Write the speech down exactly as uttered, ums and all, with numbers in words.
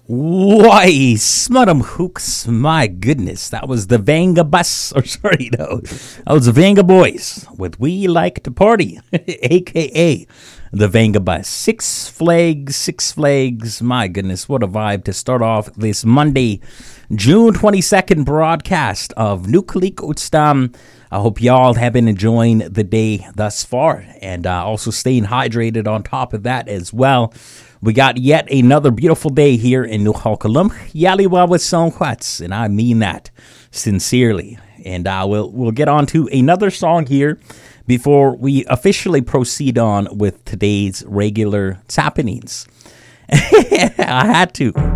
Why, smuttum hooks, my goodness, that was the Vanga Bus, or sorry, no, that was the Vanga Boys with We Like to Party, a k a the Vanga Bus. Six Flags, Six Flags, my goodness, what a vibe to start off this Monday, June twenty-second broadcast of Nuklik Utstam. I hope y'all have been enjoying the day thus far and uh, also staying hydrated on top of that as well. We got yet another beautiful day here in Nuhalkalum, Yaliwawa Songhuats, and I mean that sincerely. And uh, we'll we'll get on to another song here before we officially proceed on with today's regular happenings. I had to.